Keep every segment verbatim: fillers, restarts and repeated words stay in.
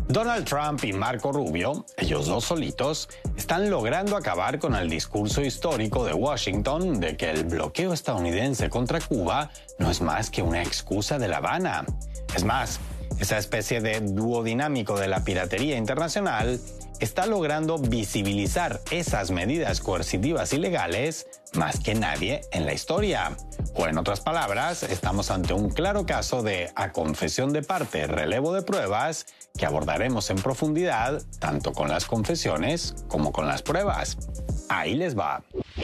Donald Trump y Marco Rubio, ellos dos solitos, están logrando acabar con el discurso histórico de Washington de que el bloqueo estadounidense contra Cuba no es más que una excusa de La Habana. Es más, esa especie de dúo dinámico de la piratería internacional está logrando visibilizar esas medidas coercitivas ilegales más que nadie en la historia. O en otras palabras, estamos ante un claro caso de a confesión de parte, relevo de pruebas, que abordaremos en profundidad tanto con las confesiones como con las pruebas. Ahí les va.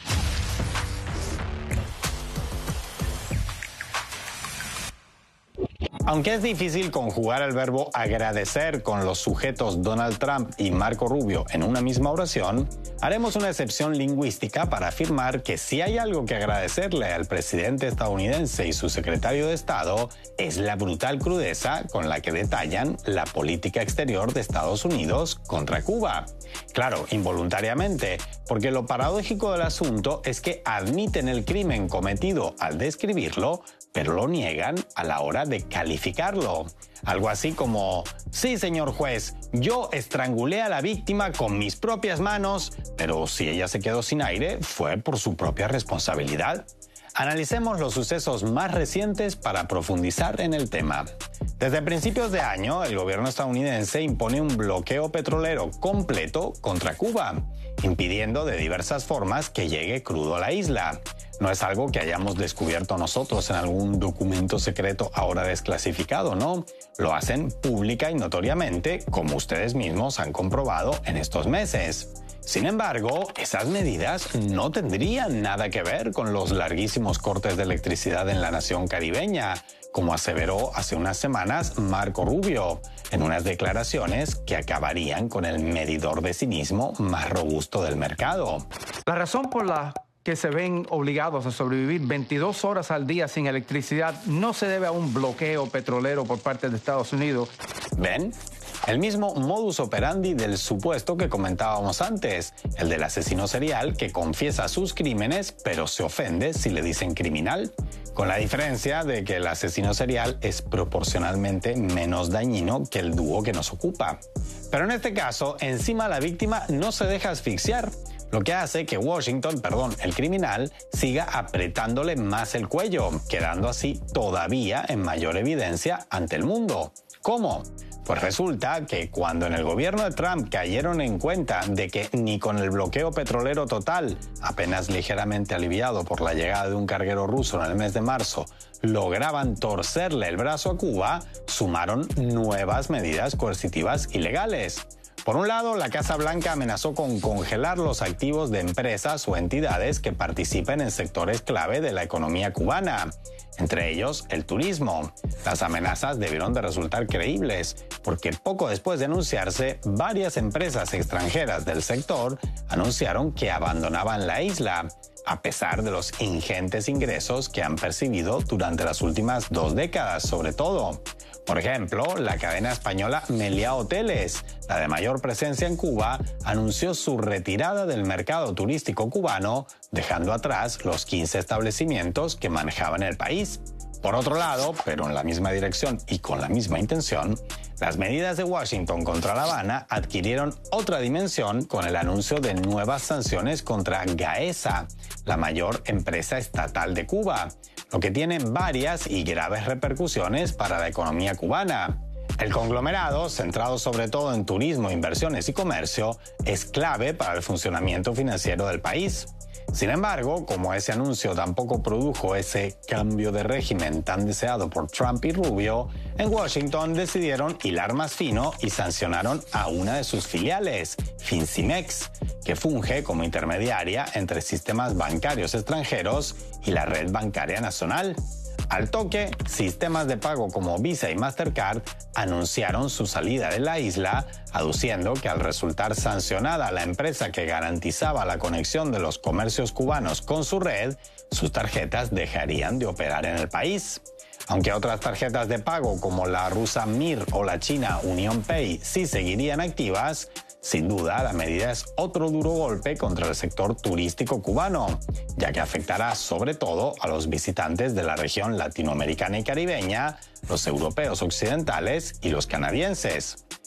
Aunque es difícil conjugar el verbo agradecer con los sujetos Donald Trump y Marco Rubio en una misma oración, haremos una excepción lingüística para afirmar que si hay algo que agradecerle al presidente estadounidense y su secretario de Estado es la brutal crudeza con la que detallan la política exterior de Estados Unidos contra Cuba. Claro, involuntariamente, porque lo paradójico del asunto es que admiten el crimen cometido al describirlo, pero lo niegan a la hora de calificarlo. Algo así como, sí, señor juez, yo estrangulé a la víctima con mis propias manos, pero si ella se quedó sin aire, fue por su propia responsabilidad. Analicemos los sucesos más recientes para profundizar en el tema. Desde principios de año, el gobierno estadounidense impone un bloqueo petrolero completo contra Cuba, impidiendo de diversas formas que llegue crudo a la isla. No es algo que hayamos descubierto nosotros en algún documento secreto ahora desclasificado, ¿no? Lo hacen pública y notoriamente, como ustedes mismos han comprobado en estos meses. Sin embargo, esas medidas no tendrían nada que ver con los larguísimos cortes de electricidad en la nación caribeña, como aseveró hace unas semanas Marco Rubio, en unas declaraciones que acabarían con el medidor de cinismo más robusto del mercado. La razón por la que se ven obligados a sobrevivir veintidós horas al día sin electricidad no se debe a un bloqueo petrolero por parte de Estados Unidos. ¿Ven? El mismo modus operandi del supuesto que comentábamos antes, el del asesino serial que confiesa sus crímenes pero se ofende si le dicen criminal, con la diferencia de que el asesino serial es proporcionalmente menos dañino que el dúo que nos ocupa. Pero en este caso, encima la víctima no se deja asfixiar, lo que hace que Washington, perdón, el criminal, siga apretándole más el cuello, quedando así todavía en mayor evidencia ante el mundo. ¿Cómo? Pues resulta que cuando en el gobierno de Trump cayeron en cuenta de que ni con el bloqueo petrolero total, apenas ligeramente aliviado por la llegada de un carguero ruso en el mes de marzo, lograban torcerle el brazo a Cuba, sumaron nuevas medidas coercitivas ilegales. Por un lado, la Casa Blanca amenazó con congelar los activos de empresas o entidades que participen en sectores clave de la economía cubana, entre ellos el turismo. Las amenazas debieron de resultar creíbles, porque poco después de anunciarse, varias empresas extranjeras del sector anunciaron que abandonaban la isla, a pesar de los ingentes ingresos que han percibido durante las últimas dos décadas, sobre todo. Por ejemplo, la cadena española Meliá Hoteles, la de mayor presencia en Cuba, anunció su retirada del mercado turístico cubano, dejando atrás los quince establecimientos que manejaban el país. Por otro lado, pero en la misma dirección y con la misma intención, las medidas de Washington contra La Habana adquirieron otra dimensión con el anuncio de nuevas sanciones contra Gaesa, la mayor empresa estatal de Cuba, lo que tiene varias y graves repercusiones para la economía cubana. El conglomerado, centrado sobre todo en turismo, inversiones y comercio, es clave para el funcionamiento financiero del país. Sin embargo, como ese anuncio tampoco produjo ese cambio de régimen tan deseado por Trump y Rubio, en Washington decidieron hilar más fino y sancionaron a una de sus filiales, Fincimex, que funge como intermediaria entre sistemas bancarios extranjeros y la red bancaria nacional. Al toque, sistemas de pago como Visa y Mastercard anunciaron su salida de la isla, aduciendo que al resultar sancionada la empresa que garantizaba la conexión de los comercios cubanos con su red, sus tarjetas dejarían de operar en el país. Aunque otras tarjetas de pago como la rusa Mir o la china UnionPay sí seguirían activas, sin duda la medida es otro duro golpe contra el sector turístico cubano, ya que afectará sobre todo a los visitantes de la región latinoamericana y caribeña, los europeos occidentales y los canadienses.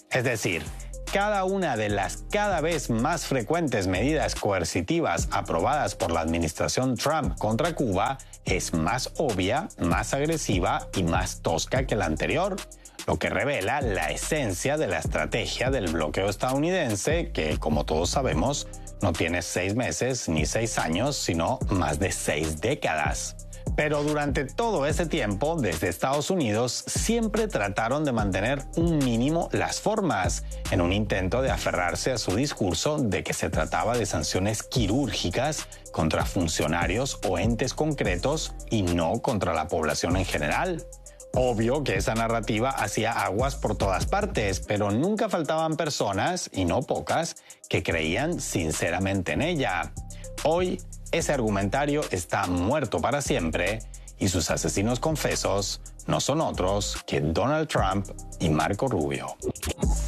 Es decir, cada una de las cada vez más frecuentes medidas coercitivas aprobadas por la administración Trump contra Cuba es más obvia, más agresiva y más tosca que la anterior, lo que revela la esencia de la estrategia del bloqueo estadounidense que, como todos sabemos, no tiene seis meses ni seis años, sino más de seis décadas. Pero durante todo ese tiempo, desde Estados Unidos, siempre trataron de mantener un mínimo las formas, en un intento de aferrarse a su discurso de que se trataba de sanciones quirúrgicas contra funcionarios o entes concretos y no contra la población en general. Obvio que esa narrativa hacía aguas por todas partes, pero nunca faltaban personas, y no pocas, que creían sinceramente en ella. Hoy, ese argumentario está muerto para siempre y sus asesinos confesos no son otros que Donald Trump y Marco Rubio.